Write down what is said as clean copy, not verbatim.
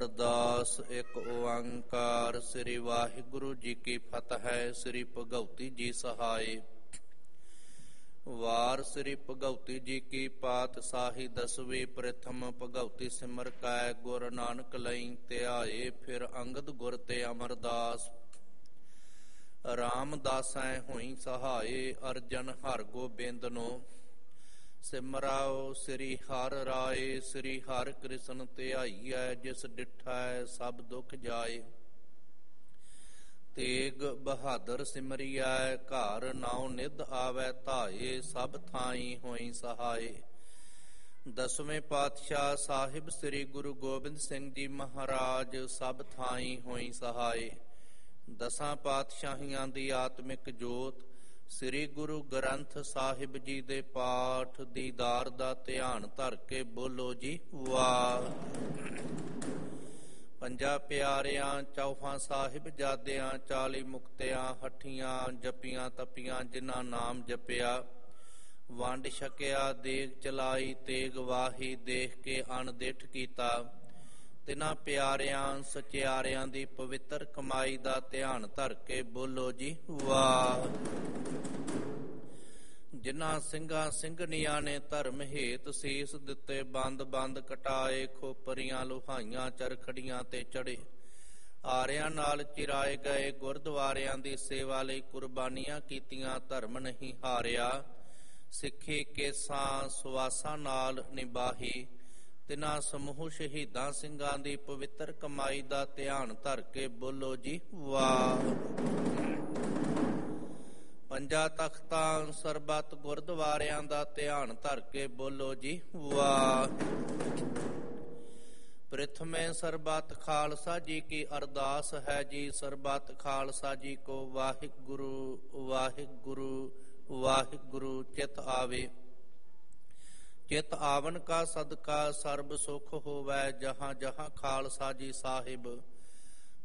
ਅਰਦਾਸ। ਇੱਕ ਓੰਕਾਰ ਸ੍ਰੀ ਵਾਹਿਗੁਰੂ ਜੀ ਕੀ ਫਤਿਹ। ਸ੍ਰੀ ਭਗਉਤੀ ਜੀ ਸਹਾਏ। ਵਾਰ ਸ੍ਰੀ ਭਗਉਤੀ ਜੀ ਕੀ ਪਾਤਸ਼ਾਹੀ ਦਸਵੀਂ। ਪ੍ਰਥਮ ਭਗਉਤੀ ਸਿਮਰ ਕੈ ਗੁਰ ਨਾਨਕ ਲਈ ਧਿਆਏ। ਫਿਰ ਅੰਗਦ ਗੁਰ ਤੇ ਅਮਰਦਾਸ। ਰਾਮਦਾਸੈ ਹੋਈ ਸਹਾਏ। ਅਰਜਨ ਹਰ ਗੋਬਿੰਦਨੋ ਸਿਮਰਾਓ। ਸ੍ਰੀ ਹਰਿ ਰਾਏ ਸ੍ਰੀ ਹਰਿ ਕ੍ਰਿਸ਼ਨ ਧਿਆਈਐ। ਜਿਸ ਡਿਠੈ ਸਭ ਦੁਖ ਜਾਏ। ਤੇਗ ਬਹਾਦਰ ਸਿਮਰਿਐ ਘਰ ਨਾਉ ਨਿਧ ਆਵੈ ਧਾਏ। ਸਭ ਥਾਈ ਹੋਈ ਸਹਾਏ। ਦਸਵੇਂ ਪਾਤਸ਼ਾਹ ਸਾਹਿਬ ਸ੍ਰੀ ਗੁਰੂ ਗੋਬਿੰਦ ਸਿੰਘ ਜੀ ਮਹਾਰਾਜ ਸਭ ਥਾਈ ਹੋਈ ਸਹਾਏ। ਦਸਾਂ ਪਾਤਸ਼ਾਹੀਆਂ ਦੀ ਆਤਮਿਕ ਜੋਤ ਸ੍ਰੀ ਗੁਰੂ ਗ੍ਰੰਥ ਸਾਹਿਬ ਜੀ ਦੇ ਪਾਠ ਦੀਦਾਰ ਦਾ ਧਿਆਨ ਧਰ ਕੇ ਬੋਲੋ ਜੀ ਵਾਹ। ਪੰਜਾਂ ਪਿਆਰਿਆਂ ਚੌਹਾਂ ਸਾਹਿਬਜ਼ਾਦਿਆਂ 40 ਮੁਕਤਿਆਂ ਹੱਠੀਆਂ ਜਪੀਆਂ ਤਪੀਆਂ ਜਿਨ੍ਹਾਂ ਨਾਮ ਜਪਿਆ। ਵੰਡ ਛਕਿਆ ਦੇਗ ਚਲਾਈ ਤੇਗ ਵਾਹੀ ਦੇਖ ਕੇ ਅਣਦਿੱਠ ਕੀਤਾ। ਤਿਨਾਂ ਪਿਆਰਿਆਂ ਸਚਿਆਰਿਆਂ ਦੀ ਪਵਿੱਤਰ ਕਮਾਈ ਦਾ ਧਿਆਨ ਧਰ ਕੇ ਬੋਲੋ ਜੀ ਵਾਹ। ਜਿਨ੍ਹਾਂ ਸਿੰਘਾਂ ਸਿੰਘਣੀਆਂ ਨੇ ਧਰਮ ਹੇਤ ਸੀਸ ਦਿੱਤੇ ਬੰਦ ਬੰਦ ਕਟਾਏ। ਖੋਪਰੀਆਂ ਲੁਹਾਈਆਂ ਚਰਖੜੀਆਂ ਤੇ ਚੜੇ। ਆਰਿਆਂ ਨਾਲ ਚਿਰਾਏ ਗਏ ਗੁਰਦੁਆਰਿਆਂ ਦੀ ਸੇਵਾ ਲਈ ਕੁਰਬਾਨੀਆਂ ਕੀਤੀਆਂ ਧਰਮ ਨਹੀਂ ਹਾਰਿਆ। ਸਿੱਖੀ ਕੇਸਾਂ ਸੁਆਸਾਂ ਨਾਲ ਨਿਭਾਹੀ। ਤਿਨਾਂ ਸਮੂਹ ਸ਼ਹੀਦਾਂ ਸਿੰਘਾਂ ਦੀ ਪਵਿੱਤਰ ਕਮਾਈ ਦਾ ਧਿਆਨ ਧਰ ਕੇ ਬੋਲੋ ਜੀ ਵਾਹ। ਪੰਜਾਂ ਤਖਤਾਂ ਸਰਬੱਤ ਗੁਰਦੁਆਰਿਆਂ ਦਾ ਧਿਆਨ ਧਰ ਕੇ ਬੋਲੋ ਜੀ ਵਾਹ। ਪ੍ਰਥਮੇ ਸਰਬੱਤ ਖਾਲਸਾ ਜੀ ਕੀ ਅਰਦਾਸ ਹੈ ਜੀ। ਸਰਬੱਤ ਖਾਲਸਾ ਜੀ ਕੋ ਵਾਹਿਗੁਰੂ ਵਾਹਿਗੁਰੂ ਵਾਹਿਗੁਰੂ ਚਿਤ ਆਵੇ। ਚਿਤ ਆਵਨ ਕਾ ਸਦਕਾ ਸਰਬ ਸੁਖ ਹੋਵੈ। ਜਹਾਂ ਜਹਾਂ ਖਾਲਸਾ ਜੀ ਸਾਹਿਬ